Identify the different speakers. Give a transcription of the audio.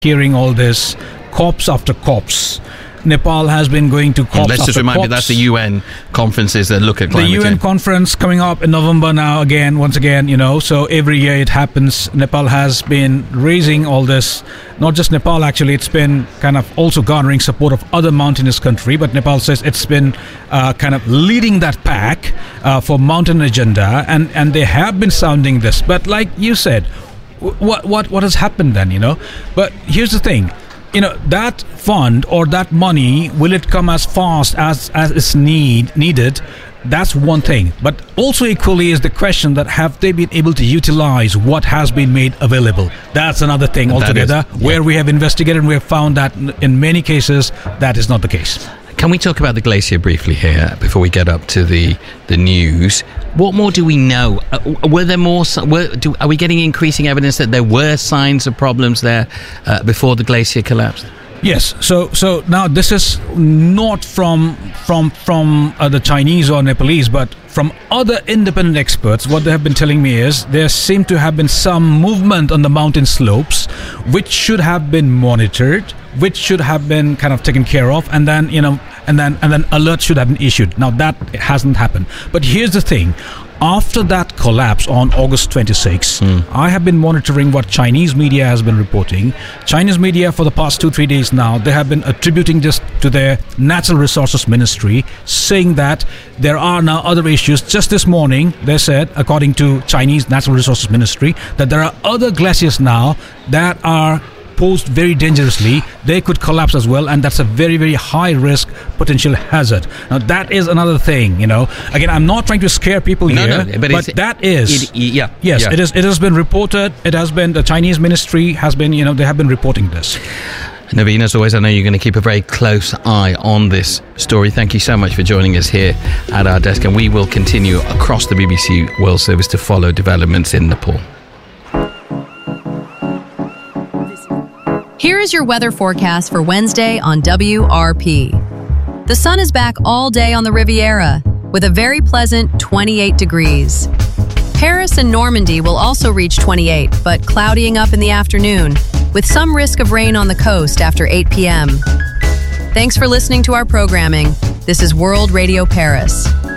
Speaker 1: hearing all this corpse after corpse. Nepal has been going to corpse
Speaker 2: Let's just
Speaker 1: after
Speaker 2: remind
Speaker 1: corpse.
Speaker 2: me, that's the UN conferences that look at climate
Speaker 1: The UN
Speaker 2: change.
Speaker 1: conference coming up in November now again, once again, so every year it happens. Nepal has been raising all this, not just Nepal actually, it's been kind of also garnering support of other mountainous country, but Nepal says it's been kind of leading that pack for mountain agenda, and they have been sounding this. But like you said, what has happened then, But here's the thing. That fund or that money, will it come as fast as is needed? That's one thing. But also equally is the question that have they been able to utilize what has been made available? That's another thing altogether, where we have investigated and we have found that in many cases that is not the case.
Speaker 2: Can we talk about the glacier briefly here before we get up to the news? What more do we know? Were there more? Are we getting increasing evidence that there were signs of problems there before the glacier collapsed?
Speaker 1: Yes. So now this is not from the Chinese or Nepalese, but from other independent experts. What they have been telling me is there seemed to have been some movement on the mountain slopes, which should have been monitored, which should have been kind of taken care of, and then and then alerts should have been issued. Now that hasn't happened. But here's the thing. After that collapse on August 26, I have been monitoring what Chinese media has been reporting. Chinese media for the past 2-3 days now, they have been attributing this to their Natural Resources Ministry, saying that there are now other issues. Just this morning, they said, according to Chinese Natural Resources Ministry, that there are other glaciers now that are posed very dangerously. They could collapse as well, and that's a very, very high risk potential hazard. Now that is another thing, Again, I'm not trying to scare people here, but that is
Speaker 2: Yes.
Speaker 1: It is. It has been reported. It has been, the Chinese ministry has been, they have been reporting this.
Speaker 2: Naveen, as always, I know you're going to keep a very close eye on this story. Thank you so much for joining us here at our desk, and we will continue across the BBC World Service to follow developments in Nepal.
Speaker 3: Here is your weather forecast for Wednesday on WRP. The sun is back all day on the Riviera with a very pleasant 28 degrees. Paris and Normandy will also reach 28, but cloudying up in the afternoon with some risk of rain on the coast after 8 p.m. Thanks for listening to our programming. This is World Radio Paris.